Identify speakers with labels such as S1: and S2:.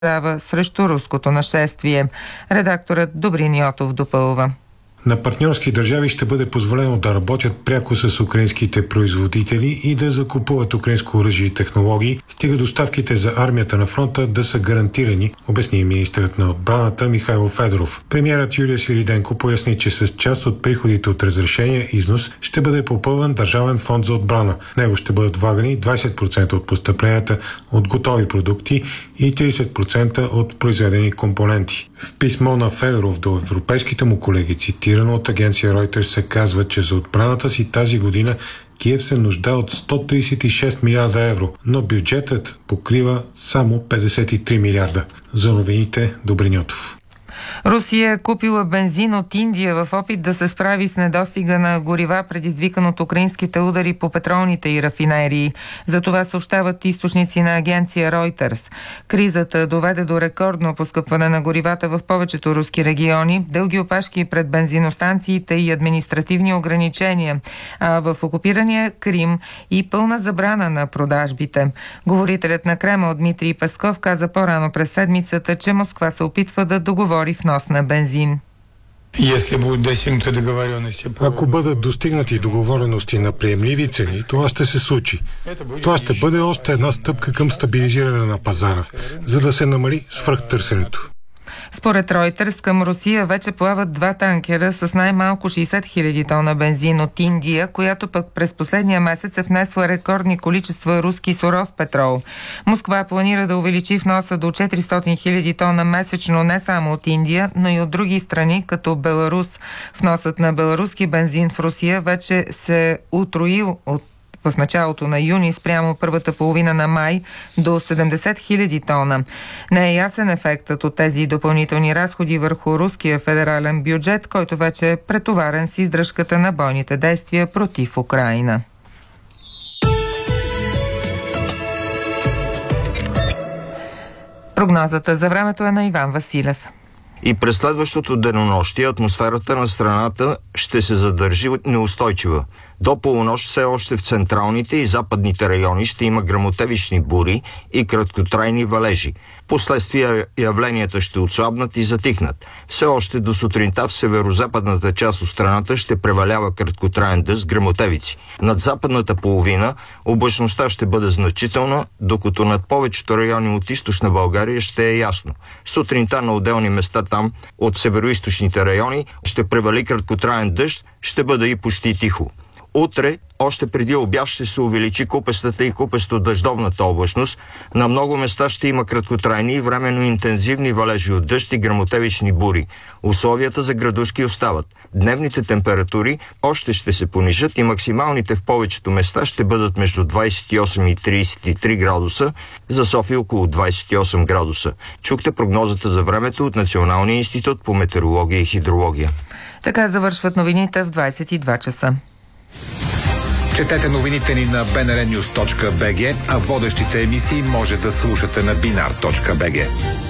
S1: срещу руското нашествие. Редакторът Добрин Йотов допълва.
S2: На партньорски държави ще бъде позволено да работят пряко с украинските производители и да закупуват украинско оръжие и технологии, стига доставките за армията на фронта да са гарантирани, обясни министърът на отбраната Михайло Федоров. Премиерът Юлия Свириденко поясни, че с част от приходите от разрешения износ ще бъде попълван Държавен фонд за отбрана. В него ще бъдат влагани 20% от постъпленията от готови продукти и 30% от произведени компоненти. В писмо на Федоров до европейските му колеги, цитирано от агенция Reuters, се казва, че за отбраната си тази година Киев се нуждае от 136 милиарда евро, но бюджетът покрива само 53 милиарда. За новините Добрин Йотов.
S1: Русия е купила бензин от Индия в опит да се справи с недостига на горива, предизвикан от украинските удари по петролните и рафинерии. За това съобщават източници на агенция Reuters. Кризата доведе до рекордно поскъпване на горивата в повечето руски региони, дълги опашки пред бензиностанциите и административни ограничения, а в окупирания Крим и пълна забрана на продажбите. Говорителят на Кремъл Дмитрий Песков каза по-рано през седмицата, че Москва се опитва да договори внос на бензин.
S2: Ако бъдат достигнати договорености на приемливи цени, това ще се случи. Това ще бъде още една стъпка към стабилизиране на пазара, за да се намали свръхтърсенето.
S1: Според Reuters, към Русия вече плават два танкера с най-малко 60 000 тона бензин от Индия, която пък през последния месец е внесла рекордни количества руски суров петрол. Москва планира да увеличи вноса до 400 000 тона месечно не само от Индия, но и от други страни, като Беларус. Вносът на беларуски бензин в Русия вече се утроил в началото на юни спрямо първата половина на май до 70 000 тона. Не е ясен ефектът от тези допълнителни разходи върху руския федерален бюджет, който вече е претоварен с издръжката на бойните действия против Украйна. Прогнозата за времето е на Иван Василев.
S3: И през следващото денонощие атмосферата на страната ще се задържи неустойчива. До полунощ все още в централните и западните райони ще има гръмотевични бури и краткотрайни валежи. Последствие явленията ще отслабнат и затихнат. Все още до сутринта в северозападната част от страната ще превалява краткотраен дъжд, гръмотевици. Над западната половина облачността ще бъде значителна, докато над повечето райони от източна България ще е ясно. Сутринта на отделни места там от североизточните райони ще превали краткотраен дъжд, ще бъде и почти тихо. Утре, още преди обяд, ще се увеличи купестата и купесто-дъждовната облачност. На много места ще има краткотрайни и временно интензивни валежи от дъжд и гръмотевични бури. Условията за градушки остават. Дневните температури още ще се понижат и максималните в повечето места ще бъдат между 28 и 33 градуса, за София около 28 градуса. Чухте прогнозата за времето от Националния институт по метеорология и хидрология.
S1: Така завършват новините в 22 часа.
S4: Четете новините ни на bnrnews.bg, а водещите емисии може да слушате на binar.bg.